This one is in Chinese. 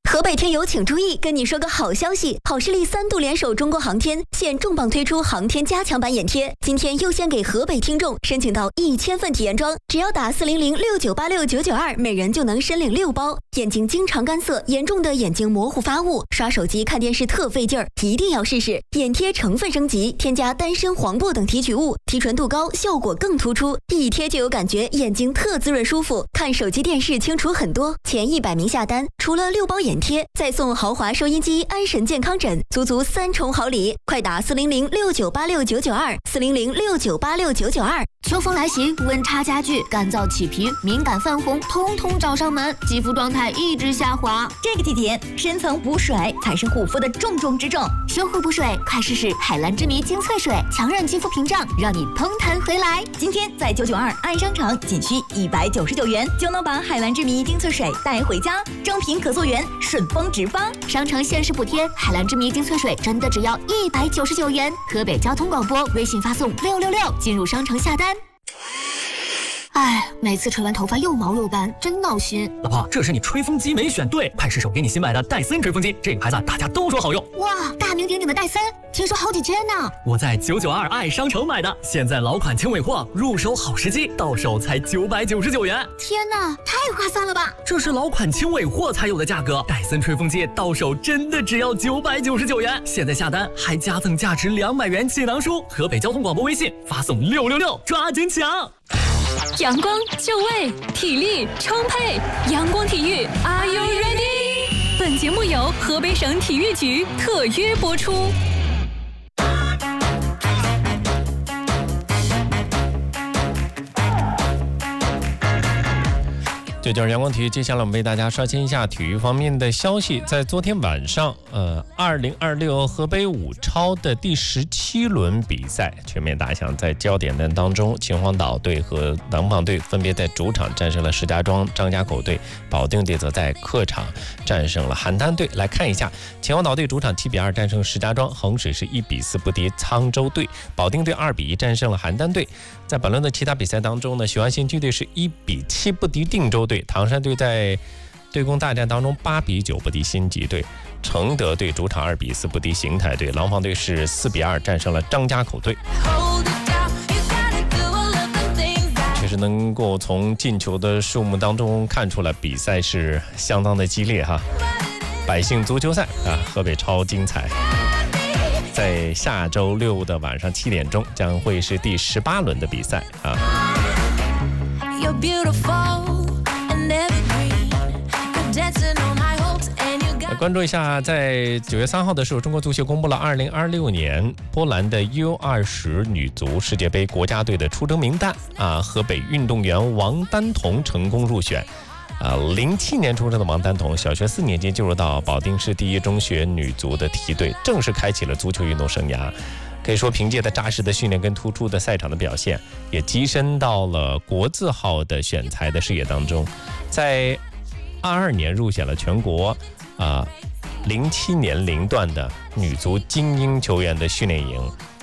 河北听友请注意，跟你说个好消息，好视力3度联手中国航天，现重磅推出航天加强版眼贴，今天优先给河北听众申请到1000份体验装，只要打40069869992，每人就能申领6包。眼睛经常干涩，严重的眼睛模糊发雾，刷手机看电视特费劲儿，一定要试试。眼贴成分升级，添加丹参、黄柏等提取物，提纯度高，效果更突出，一贴就有感觉，眼睛特滋润舒服，看手机电视清楚很多。前100名下单，除了6包眼贴，再送豪华收音机、安神健康枕，足足3重好礼！快打400698699240069869992。 秋风来袭，温差加剧，干燥起皮、敏感泛红，通通找上门，肌肤状态一直下滑。 这个季节，深层补水才是护肤的重中之重。 修护补水，快试试海蓝之谜精粹水，强韧肌肤屏障，让你嘭弹回来。 今天在992爱商城，仅需199元就能把海蓝之谜精粹水带回家，正品可溯源，顺丰直发。 商城限时补贴，海蓝之谜精粹水真的只要199元。河北交通广播微信发送666进入商城下单。哎，每次吹完头发又毛又干，真闹心。 老婆，这是你吹风机没选对，快试手给你新买的戴森吹风机，这个牌子大家都说好用。 哇，大名鼎鼎的戴森，听说好几千呢。 我在992爱商城买的，现在老款轻尾货，入手好时机，到手才999元。 天哪，太划算了吧！ 这是老款轻尾货才有的价格，戴森吹风机到手真的只要999元。现在下单还加赠价值200元气囊书。河北交通广播微信发送666，抓紧抢！ 阳光就位，体力充沛，阳光体育 ，Are you ready？ 本节目由河北省体育局特约播出。 这就是阳光体育，接下来我们为大家刷新一下体育方面的消息。在昨天晚上，2026河北5超的第17轮比赛全面打响，在焦点战当中，秦皇岛队和廊坊队分别在主场战胜了石家庄、张家口队，保定队则在客场战胜了邯郸队。来看一下，秦皇岛队主场7比2战胜石家庄，衡水是1比4不敌沧州队，保定队2比1战胜了邯郸队。在本轮的其他比赛当中呢，雄安新区队是1比7不敌定州队，唐山队在对攻大战当中8比9不敌新集队，承德队主场2比4不敌邢台队，廊坊队是4比2战胜了张家口队。确实能够从进球的数目当中看出来，比赛是相当的激烈哈。百姓足球赛河北超精彩。在下周6的晚上7点钟将会是第18轮的比赛来关注一下，在9月3号的时候，中国足协公布了2026年波兰的 U20 女足世界杯国家队的出征名单河北运动员王丹彤成功入选。07年出生的王丹彤，小学4年级进入到保定市第一中学女足的梯队，正式开启了足球运动生涯。可以说，凭借着扎实的训练跟突出的赛场的表现，也跻身到了国字号的选材的视野当中。在22年入选了全国07年龄段的女足精英球员的训练营，